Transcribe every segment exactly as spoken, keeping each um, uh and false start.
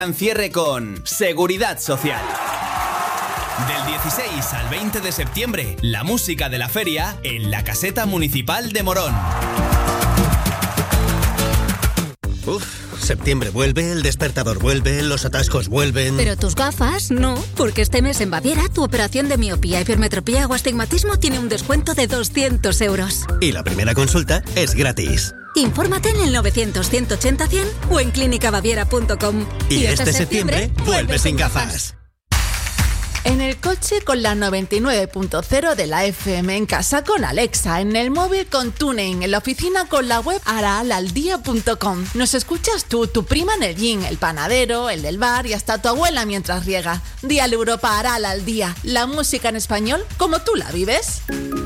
Cierre con Seguridad Social. Del dieciséis al veinte de septiembre, la música de la feria en la Caseta Municipal de Morón. Uf, septiembre vuelve, el despertador vuelve, los atascos vuelven... Pero tus gafas, no, porque este mes en Baviera tu operación de miopía, hipermetropía o astigmatismo tiene un descuento de doscientos euros. Y la primera consulta es gratis. Infórmate en el novecientos, ciento ochenta, cien o en clínica baviera punto com. Y, y este, este septiembre, septiembre vuelve sin gafas. gafas. En el coche con la noventa y nueve punto cero de la F M, en casa con Alexa, en el móvil con TuneIn, en la oficina con la web araalaldia punto com. Nos escuchas tú, tu prima en el gym, el panadero, el del bar y hasta tu abuela mientras riega. Dial Europa Aral al día, la música en español como tú la vives.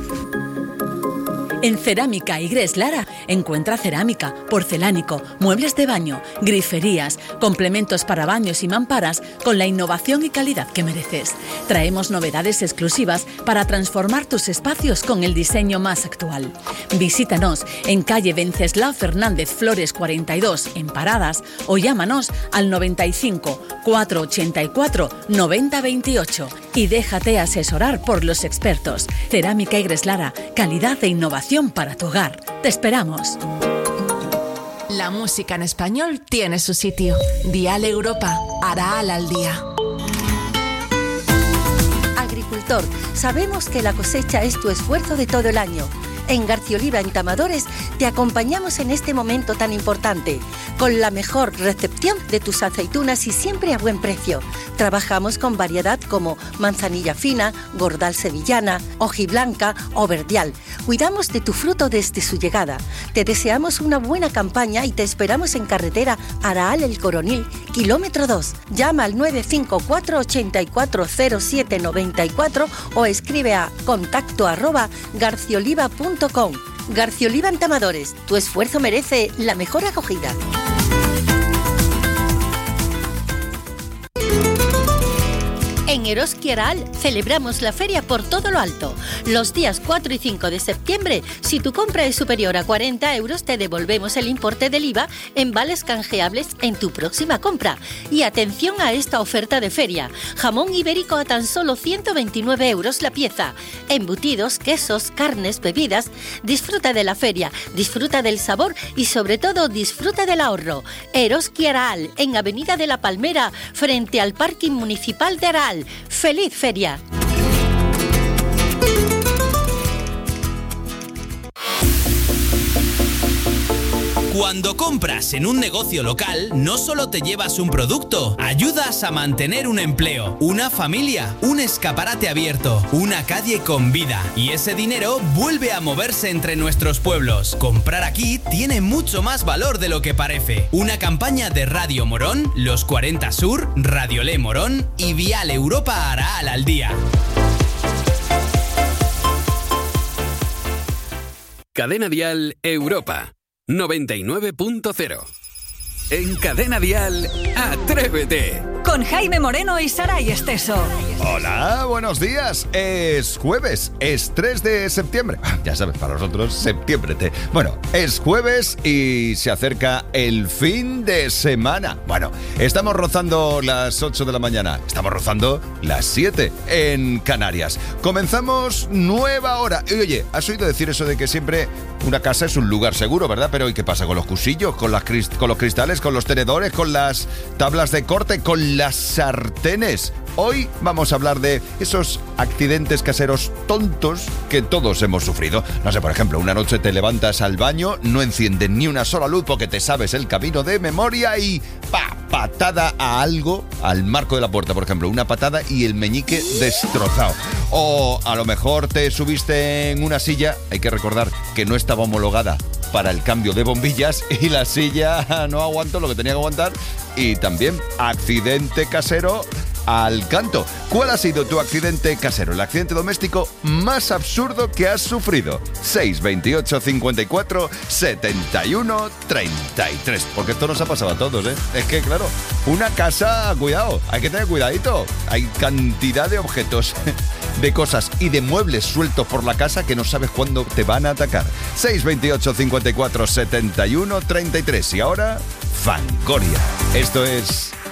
En Cerámica Igres Lara encuentra cerámica, porcelánico, muebles de baño, griferías, complementos para baños y mamparas con la innovación y calidad que mereces. Traemos novedades exclusivas para transformar tus espacios con el diseño más actual. Visítanos en calle Venceslao Fernández Flores cuarenta y dos en Paradas o llámanos al noventa y cinco, cuatrocientos ochenta y cuatro, noventa veintiocho y déjate asesorar por los expertos. Cerámica Igres Lara, calidad e innovación para tu hogar. Te esperamos. La música en español tiene su sitio. Dial Europa, Araal al día. Agricultor, sabemos que la cosecha es tu esfuerzo de todo el año. En García Oliva Entamadores te acompañamos en este momento tan importante, con la mejor recepción de tus aceitunas y siempre a buen precio. Trabajamos con variedad como manzanilla fina, gordal sevillana, hojiblanca o verdial. Cuidamos de tu fruto desde su llegada. Te deseamos una buena campaña y te esperamos en carretera Araal El Coronil, kilómetro dos. Llama al nueve cinco cuatro, ochenta y cuatro, cero siete noventa y cuatro o escribe a contacto arroba garcioliva punto com. García Oliva Entamadores, tu esfuerzo merece la mejor acogida. En Eroski Araal celebramos la feria por todo lo alto. Los días cuatro y cinco de septiembre, si tu compra es superior a cuarenta euros, te devolvemos el importe del I V A en vales canjeables en tu próxima compra. Y atención a esta oferta de feria. Jamón ibérico a tan solo ciento veintinueve euros la pieza. Embutidos, quesos, carnes, bebidas. Disfruta de la feria, disfruta del sabor y sobre todo disfruta del ahorro. Eroski Araal, en Avenida de la Palmera, frente al Parking Municipal de Araal. ¡Feliz feria! Cuando compras en un negocio local, no solo te llevas un producto, ayudas a mantener un empleo, una familia, un escaparate abierto, una calle con vida. Y ese dinero vuelve a moverse entre nuestros pueblos. Comprar aquí tiene mucho más valor de lo que parece. Una campaña de Radio Morón, Los cuarenta Sur, Radio Le Morón y Vial Europa Araal al día. Cadena Dial Europa noventa y nueve punto cero. En Cadena Dial, Atrévete. Con Jaime Moreno y Saray Esteso. Hola, buenos días. Es jueves, es tres de septiembre. Ya sabes, para nosotros, septiembre. Te... Bueno, es jueves y se acerca el fin de semana. Bueno, estamos rozando las ocho de la mañana. Estamos rozando las siete en Canarias. Comenzamos nueva hora. Y oye, ¿has oído decir eso de que siempre una casa es un lugar seguro, verdad? Pero ¿y qué pasa con los cuchillos, con, las crist- con los cristales, con los tenedores, con las tablas de corte, con las sartenes? Hoy vamos a hablar de esos accidentes caseros tontos que todos hemos sufrido. No sé, por ejemplo, una noche te levantas al baño, no enciendes ni una sola luz porque te sabes el camino de memoria y ¡pa! Patada a algo, al marco de la puerta, por ejemplo, una patada y el meñique destrozado. O a lo mejor te subiste en una silla, hay que recordar que no estaba homologada para el cambio de bombillas y la silla no aguantó lo que tenía que aguantar. Y también accidente casero al canto. ¿Cuál ha sido tu accidente casero, el accidente doméstico más absurdo que has sufrido? seis veintiocho cincuenta y cuatro setenta y uno treinta y tres. Porque esto nos ha pasado a todos, ¿eh? Es que, claro, una casa, cuidado, hay que tener cuidadito. Hay cantidad de objetos, de cosas y de muebles sueltos por la casa que no sabes cuándo te van a atacar. seis veintiocho cincuenta y cuatro setenta y uno treinta y tres. Y ahora, Fangoria. Esto es